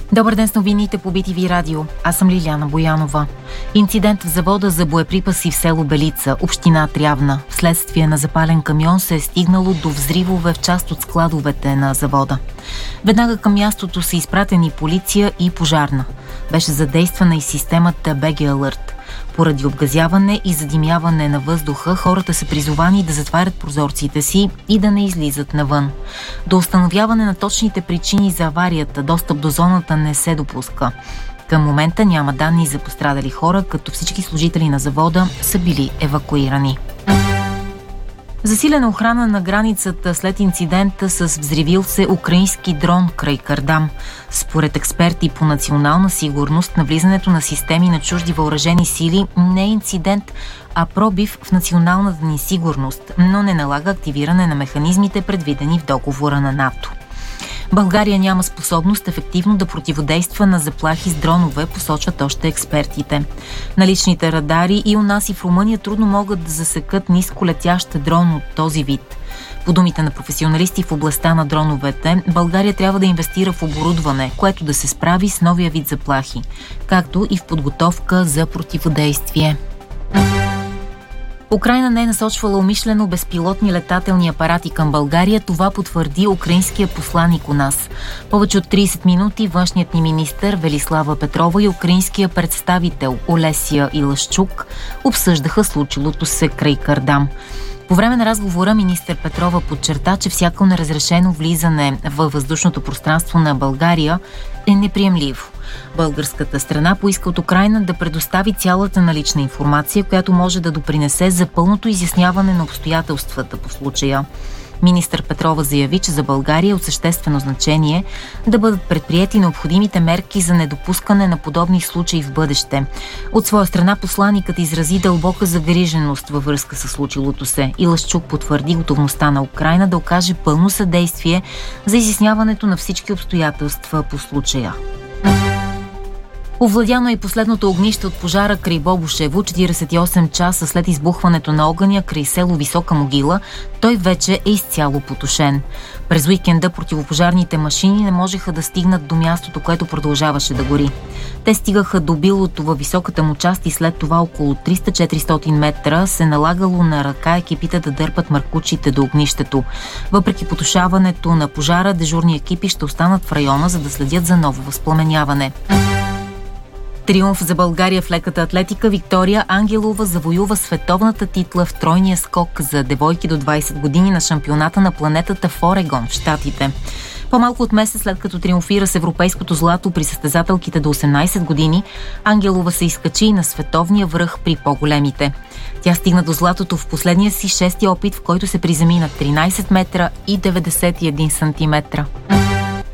Добър ден с новините по BTV Радио. Аз съм Лиляна Боянова. Инцидент в завода за боеприпаси в село Белица, община Трявна. Вследствие на запален камион се е стигнало до взривове в част от складовете на завода. Веднага към мястото са изпратени полиция и пожарна. Беше задействана и системата BG Alert. Поради обгазяване и задимяване на въздуха, хората са призовани да затварят прозорците си и да не излизат навън. До установяване на точните причини за аварията, достъп до зоната не се допуска. Към момента няма данни за пострадали хора, като всички служители на завода са били евакуирани. Засилена охрана на границата след инцидента с взривил се украински дрон край Кардам. Според експерти по национална сигурност, навлизането на системи на чужди въоръжени сили не е инцидент, а пробив в националната ни сигурност, но не налага активиране на механизмите, предвидени в договора на НАТО. България няма способност ефективно да противодейства на заплахи с дронове, посочват още експертите. Наличните радари и у нас и в Румъния трудно могат да засекат нисколетящ дрон от този вид. По думите на професионалисти в областта на дроновете, България трябва да инвестира в оборудване, което да се справи с новия вид заплахи, както и в подготовка за противодействие. Украйна не е насочвала умишлено безпилотни летателни апарати към България. Това потвърди украинския посланик у нас. Повече от 30 минути външният ни министър Велислава Петрова и украинския представител Олесия Илашчук обсъждаха случилото се край Кардам. По време на разговора министър Петрова подчерта, че всяко неразрешено влизане във въздушното пространство на България е неприемливо. Българската страна поиска от Украйна да предостави цялата налична информация, която може да допринесе за пълното изясняване на обстоятелствата по случая. Министър Петрова заяви, че за България е от съществено значение да бъдат предприети необходимите мерки за недопускане на подобни случаи в бъдеще. От своя страна посланикът изрази дълбока загриженост във връзка с случилото се. Илашчук потвърди готовността на Украйна да окаже пълно съдействие за изясняването на всички обстоятелства по случая. Овладяно е и последното огнище от пожара край Бобошево. 48 часа след избухването на огъня край село Висока могила, той вече е изцяло потушен. През уикенда противопожарните машини не можеха да стигнат до мястото, което продължаваше да гори. Те стигаха до билото във високата му част и след това около 300-400 метра се налагало на ръка екипите да дърпат маркучите до огнището. Въпреки потушаването на пожара, дежурни екипи ще останат в района, за да следят за ново възпламеняване. Триумф за България в леката атлетика. Виктория Ангелова завоюва световната титла в тройния скок за девойки до 20 години на шампионата на планетата в Орегон в Щатите. По-малко от месец след като триумфира с европейското злато при състезателките до 18 години, Ангелова се изкачи на световния връх при по-големите. Тя стигна до златото в последния си 6-ти опит, в който се приземи на 13 метра и 91 сантиметра.